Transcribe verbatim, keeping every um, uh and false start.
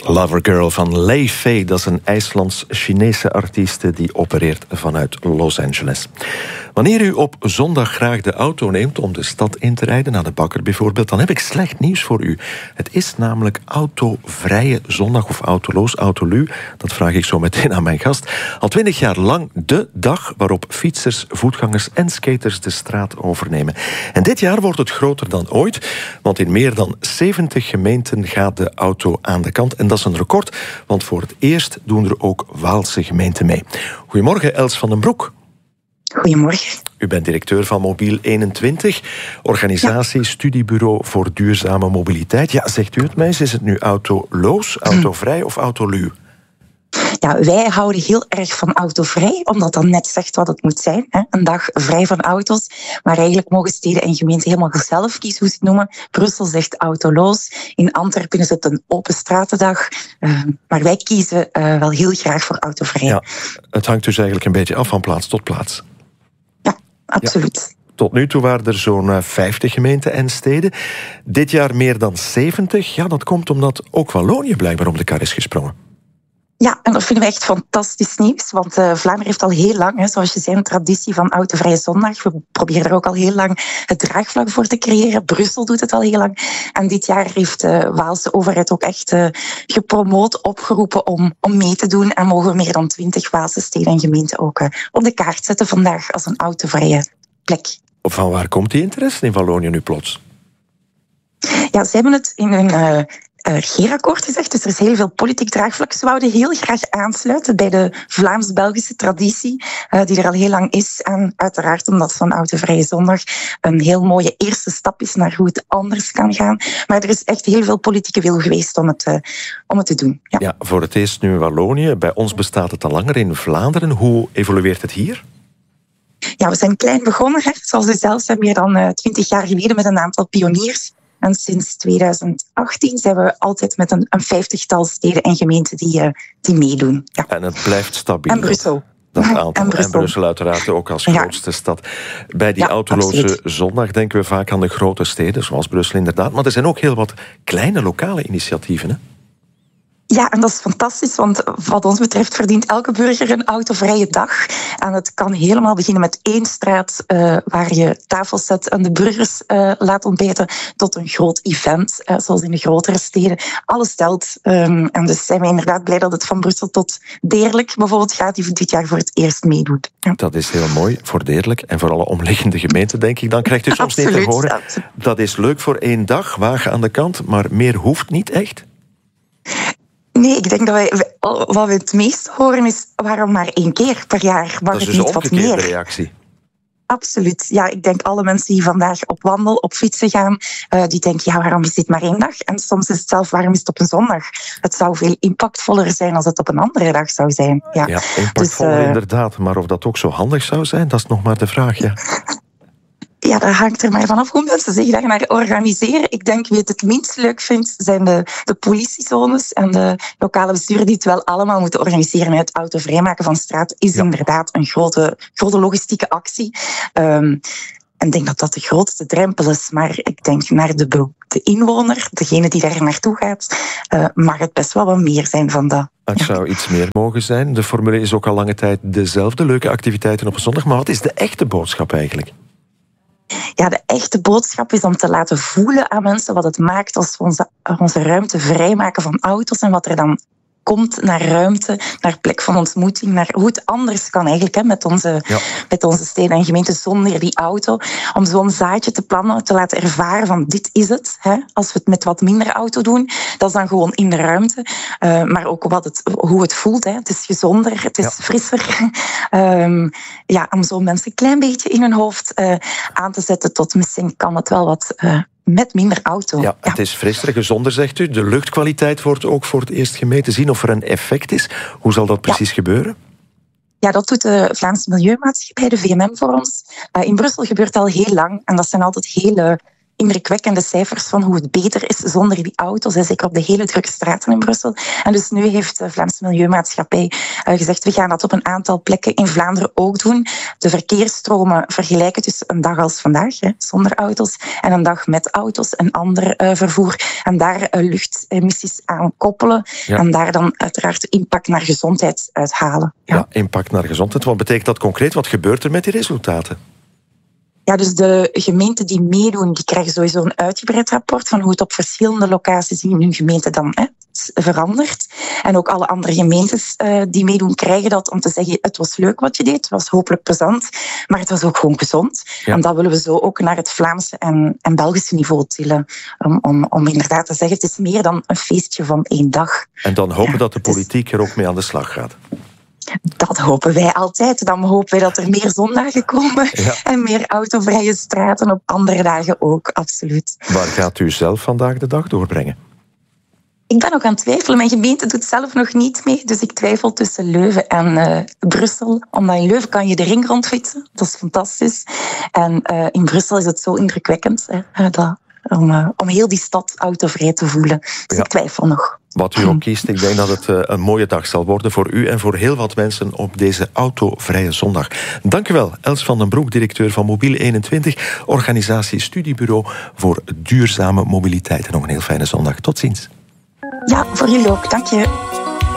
Lovergirl van Lei Fei, dat is een IJslands-Chinese artieste die opereert vanuit Los Angeles. Wanneer u op zondag graag de auto neemt om de stad in te rijden, naar de bakker bijvoorbeeld, dan heb ik slecht nieuws voor u. Het is namelijk autovrije zondag of autoloos, autolu. Dat vraag ik zo meteen aan mijn gast. Al twintig jaar lang de dag waarop fietsers, voetgangers en skaters de straat overnemen. En dit jaar wordt het groter dan ooit, want in meer dan zeventig gemeenten gaat de auto aan de kant. En dat is een record, want voor het eerst doen er ook Waalse gemeenten mee. Goedemorgen, Els van den Broek. Goedemorgen. U bent directeur van Mobiel eenentwintig, organisatie, ja. Studiebureau voor duurzame mobiliteit. Ja, zegt u het mij eens, is het nu autoloos, autovrij of autolu? Ja, wij houden heel erg van autovrij, omdat dat net zegt wat het moet zijn. Hè? Een dag vrij van auto's. Maar eigenlijk mogen steden en gemeenten helemaal zelf kiezen hoe ze het noemen. Brussel zegt autoloos. In Antwerpen is het een open stratendag. Uh, maar wij kiezen uh, wel heel graag voor autovrij. Ja, het hangt dus eigenlijk een beetje af van plaats tot plaats. Ja, absoluut. Ja. Tot nu toe waren er zo'n vijftig gemeenten en steden. Dit jaar meer dan zeventig. Ja, dat komt omdat ook Wallonië blijkbaar om de kar is gesprongen. Ja, en dat vinden we echt fantastisch nieuws, want uh, Vlaanderen heeft al heel lang, hè, zoals je zei, een traditie van autovrije zondag. We proberen er ook al heel lang het draagvlak voor te creëren. Brussel doet het al heel lang. En dit jaar heeft de Waalse overheid ook echt uh, gepromoot, opgeroepen om, om mee te doen. En mogen we meer dan twintig Waalse steden en gemeenten ook uh, op de kaart zetten vandaag als een autovrije plek. Van waar komt die interesse in Wallonië nu plots? Ja, ze hebben het in hun Uh, Uh, regeerakkoord gezegd, dus er is heel veel politiek draagvlak. Ze wouden heel graag aansluiten bij de Vlaams-Belgische traditie, uh, die er al heel lang is. En uiteraard omdat van autovrije zondag een heel mooie eerste stap is naar hoe het anders kan gaan. Maar er is echt heel veel politieke wil geweest om het, uh, om het te doen. Ja. Ja, voor het eerst nu in Wallonië. Bij ons bestaat het al langer in Vlaanderen. Hoe evolueert het hier? Ja, we zijn klein begonnen, hè. Zoals u zelf zei, meer dan twintig jaar geleden met een aantal pioniers. En sinds twintig achttien zijn we altijd met een, een vijftigtal steden en gemeenten die, uh, die meedoen. Ja. En het blijft stabiel. En Brussel. Dat aantal. En Brussel. En Brussel uiteraard ook als grootste ja. stad. Bij die ja, autoloze absoluut. zondag denken we vaak aan de grote steden, zoals Brussel inderdaad. Maar er zijn ook heel wat kleine lokale initiatieven, hè? Ja, en dat is fantastisch, want wat ons betreft verdient elke burger een autovrije dag. En het kan helemaal beginnen met één straat uh, waar je tafels zet en de burgers uh, laat ontbijten, tot een groot event, uh, zoals in de grotere steden. Alles telt. Um, en dus zijn we inderdaad blij dat het van Brussel tot Deerlijk bijvoorbeeld gaat, die dit jaar voor het eerst meedoet. Ja. Dat is heel mooi voor Deerlijk en voor alle omliggende gemeenten, denk ik. Dan krijgt u soms absoluut, niet te horen. Absoluut. Dat is leuk voor één dag, wagen aan de kant, maar meer hoeft niet echt. Nee, ik denk dat wij, wat we het meest horen is waarom maar één keer per jaar. Mag dat is het dus niet een wat meer? reactie. Absoluut. Ja, ik denk alle mensen die vandaag op wandel, op fietsen gaan, uh, die denken, ja, waarom is dit maar één dag? En soms is het zelf, waarom is het op een zondag? Het zou veel impactvoller zijn als het op een andere dag zou zijn. Ja, ja impactvoller dus, uh, inderdaad. Maar of dat ook zo handig zou zijn, dat is nog maar de vraag, ja. Ja, dat hangt er maar vanaf hoe mensen zich daar naar organiseren. Ik denk wie het het minst leuk vindt, zijn de, de politiezones en de lokale besturen die het wel allemaal moeten organiseren. En het autovrijmaken van straat is ja. inderdaad een grote, grote logistieke actie. Um, en ik denk dat dat de grootste drempel is. Maar ik denk naar de, de inwoner, degene die daar naartoe gaat, uh, mag het best wel wat meer zijn van dat. Het ja. zou iets meer mogen zijn. De formule is ook al lange tijd dezelfde, leuke activiteiten op een zondag. Maar wat is de echte boodschap eigenlijk? Ja, de echte boodschap is om te laten voelen aan mensen wat het maakt als we onze, onze ruimte vrijmaken van auto's en wat er dan komt naar ruimte, naar plek van ontmoeting, naar hoe het anders kan eigenlijk hè, met, onze, ja. met onze steden en gemeenten zonder die auto. Om zo'n zaadje te plannen, te laten ervaren van dit is het. Hè, als we het met wat minder auto doen, dat is dan gewoon in de ruimte. Uh, maar ook wat het, hoe het voelt. Hè. Het is gezonder, het is ja. frisser. um, ja, om zo mensen een klein beetje in hun hoofd uh, aan te zetten tot misschien kan het wel wat Uh, met minder auto. Ja, het ja. is frisser, gezonder, zegt u. De luchtkwaliteit wordt ook voor het eerst gemeten. Zien of er een effect is. Hoe zal dat precies ja. gebeuren? Ja, dat doet de Vlaamse Milieumaatschappij, de V M M, voor ons. Uh, in Brussel gebeurt het al heel lang. En dat zijn altijd hele indrukwekkende cijfers van hoe het beter is zonder die auto's, en zeker op de hele drukke straten in Brussel. En dus nu heeft de Vlaamse Milieumaatschappij uh, gezegd, we gaan dat op een aantal plekken in Vlaanderen ook doen. De verkeersstromen vergelijken tussen een dag als vandaag, hè, zonder auto's, en een dag met auto's en ander uh, vervoer. En daar uh, luchtemissies aan koppelen. Ja. En daar dan uiteraard de impact naar gezondheid uithalen. Ja. ja, impact naar gezondheid. Wat betekent dat concreet? Wat gebeurt er met die resultaten? Ja, dus de gemeenten die meedoen, die krijgen sowieso een uitgebreid rapport van hoe het op verschillende locaties in hun gemeente dan hè, verandert. En ook alle andere gemeentes uh, die meedoen, krijgen dat om te zeggen, het was leuk wat je deed, het was hopelijk plezant, maar het was ook gewoon gezond. Ja. En dat willen we zo ook naar het Vlaamse en, en Belgische niveau tillen. Um, om, om inderdaad te zeggen, het is meer dan een feestje van één dag. En dan hopen ja, dat de politiek er ook mee aan de slag gaat. Dat hopen wij altijd. Dan hopen wij dat er meer zondagen komen ja. en meer autovrije straten op andere dagen ook, absoluut. Waar gaat u zelf vandaag de dag doorbrengen? Ik ben nog aan het twijfelen. Mijn gemeente doet zelf nog niet mee, dus ik twijfel tussen Leuven en uh, Brussel. Omdat in Leuven kan je de ring rondfietsen, dat is fantastisch. En uh, in Brussel is het zo indrukwekkend hè, dat, om, uh, om heel die stad autovrij te voelen. Dus ja. ik twijfel nog. Wat u ook kiest, ik denk dat het een mooie dag zal worden voor u en voor heel wat mensen op deze autovrije zondag. Dank u wel, Els van den Broek, directeur van Mobiel eenentwintig, organisatie Studiebureau voor duurzame mobiliteit. En nog een heel fijne zondag. Tot ziens. Ja, voor jullie ook. Dank je.